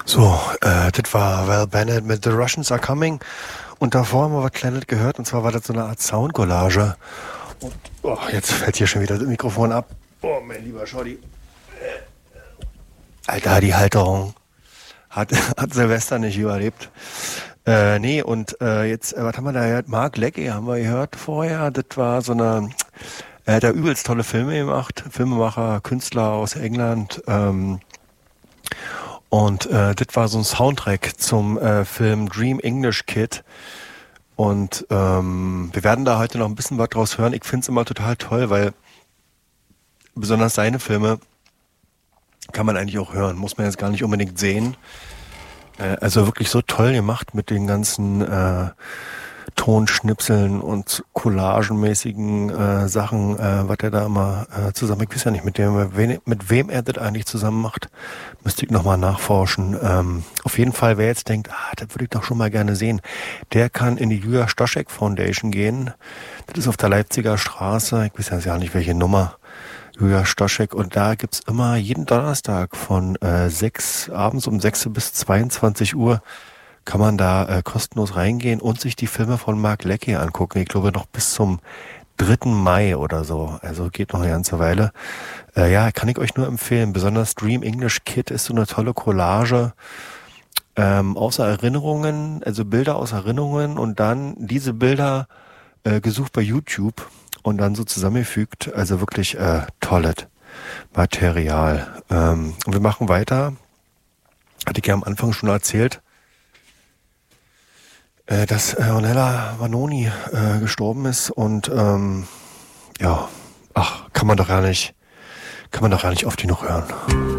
So, das war Val Bennett mit The Russians Are Coming. Und davor haben wir was Kleines gehört. Und zwar war das so eine Art Soundcollage. Und jetzt fällt hier schon wieder das Mikrofon ab. Oh, mein lieber Schotti. Alter, die Halterung hat Silvester nicht überlebt. Nee, und jetzt, was haben wir da gehört? Mark Leckie haben wir gehört vorher. Das war so eine, er hat ja übelst tolle Filme gemacht. Filmemacher, Künstler aus England. Und das war so ein Soundtrack zum Film Dream English Kid. Und wir werden da heute noch ein bisschen was draus hören. Ich finde es immer total toll, weil besonders seine Filme kann man eigentlich auch hören. Muss man jetzt gar nicht unbedingt sehen. Also wirklich so toll gemacht mit den ganzen Tonschnipseln und collagenmäßigen Sachen, was er da immer zusammen, ich weiß ja nicht, mit wem er das eigentlich zusammen macht, müsste ich nochmal nachforschen. Auf jeden Fall, wer jetzt denkt, das würde ich doch schon mal gerne sehen, der kann in die Julia Stoschek Foundation gehen. Das ist auf der Leipziger Straße, ich weiß ja nicht, welche Nummer, Julia Stoschek, und da gibt's immer jeden Donnerstag von 6 abends um 6 bis 22 Uhr kann man da kostenlos reingehen und sich die Filme von Mark Leckie angucken. Ich glaube noch bis zum 3. Mai oder so. Also geht noch eine ganze Weile. Ja, kann ich euch nur empfehlen. Besonders Dream English Kid ist so eine tolle Collage aus Erinnerungen, also Bilder aus Erinnerungen und dann diese Bilder gesucht bei YouTube und dann so zusammengefügt. Also wirklich tolles Material. Und wir machen weiter. Hatte ich ja am Anfang schon erzählt, dass Ornella Vanoni gestorben ist und ja, kann man doch gar nicht oft genug hören.